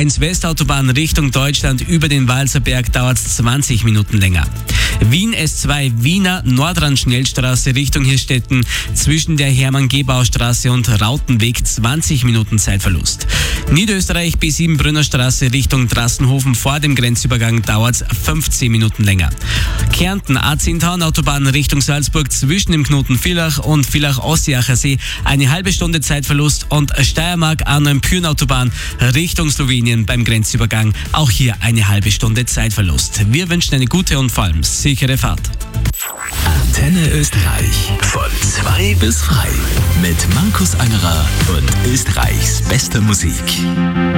A1 Westautobahn Richtung Deutschland über den Walserberg dauert es 20 Minuten länger. Wien S2 Wiener Nordrand-Schnellstraße Richtung Hirstetten zwischen der Hermann-Gebauer-Straße und Rautenweg 20 Minuten Zeitverlust. Niederösterreich B7 Brünnerstraße Richtung Drassenhofen vor dem Grenzübergang dauert es 15 Minuten länger. Kärnten A10 Tauern-Autobahn Richtung Salzburg zwischen dem Knoten Villach und Villach-Ossiacher See eine halbe Stunde Zeitverlust und Steiermark A9 Pyhrn-Autobahn Richtung Slowenien beim Grenzübergang auch hier eine halbe Stunde Zeitverlust. Wir wünschen eine gute und vor allem sichere Fahrt. Antenne Österreich von 2 bis frei mit Markus Angerer und Österreichs beste Musik.